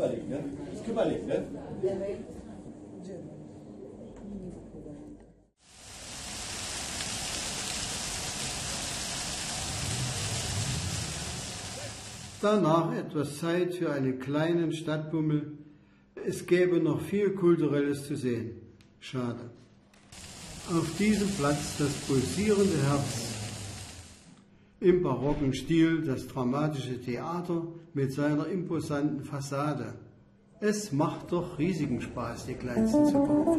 kümmelig, ne? Ist kümmelig, ne? Danach etwas Zeit für einen kleinen Stadtbummel. Es gäbe noch viel Kulturelles zu sehen. Schade. Auf diesem Platz das pulsierende Herz. Im barocken Stil das dramatische Theater mit seiner imposanten Fassade. Es macht doch riesigen Spaß, die kleinsten zu kaufen.